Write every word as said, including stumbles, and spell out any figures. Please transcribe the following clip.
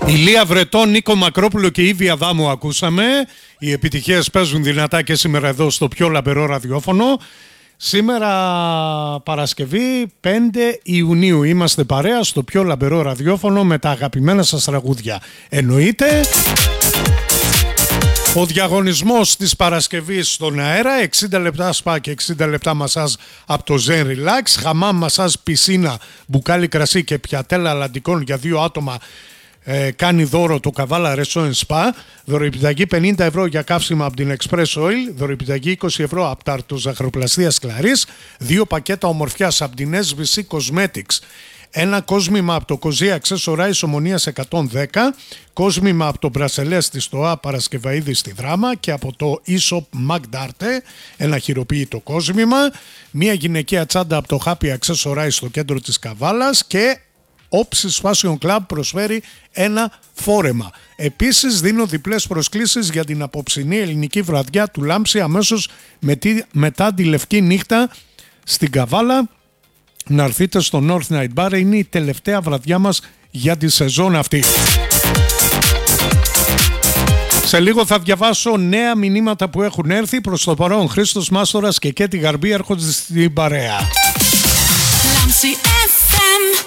Ηλία Βρετών, Νίκο Μακρόπουλο και Ήβη Αδάμου ακούσαμε. Οι επιτυχίες παίζουν δυνατά και σήμερα εδώ στο πιο λαμπερό ραδιόφωνο. Σήμερα Παρασκευή πέντε Ιουνίου είμαστε παρέα στο πιο λαμπερό ραδιόφωνο με τα αγαπημένα σας τραγούδια. Εννοείται ο διαγωνισμός της Παρασκευής στον αέρα, εξήντα λεπτά σπα και εξήντα λεπτά μασάζ από το Zen Relax, χαμάμ μασάζ πισίνα, μπουκάλι κρασί και πιατέλα αλλαντικών για δύο άτομα. Ε, κάνει δώρο το Καβάλα Resort Spa, δωροεπιταγή πενήντα ευρώ για καύσιμα από την Express Oil, δωροεπιταγή είκοσι ευρώ από τα αρτοζαχαροπλαστείας Κλαρής, δύο πακέτα ομορφιάς από την ες βι σι Cosmetics, ένα κόσμημα από το Κοζί Accessorize Ομονίας εκατόν δέκα, κόσμημα από το Μπρασελές στη Στοά Παρασκευαΐδη στη Δράμα και από το e-shop Magdarte, ένα χειροποίητο κόσμημα, μια γυναικεία τσάντα από το Happy Accessorize στο κέντρο της Καβάλας και Όψης Fashion Club προσφέρει ένα φόρεμα. Επίσης δίνω διπλές προσκλήσεις για την απόψινή ελληνική βραδιά του Λάμψη αμέσως μετά τη Λευκή Νύχτα στην Καβάλα. Να έρθετε στο North Night Bar, είναι η τελευταία βραδιά μας για τη σεζόν αυτή. Σε λίγο θα διαβάσω νέα μηνύματα που έχουν έρθει. Προς το παρόν Χρήστος Μάστορας και Κέτη Γαρμπή έρχονται στην παρέα. Λάμψη εφ εμ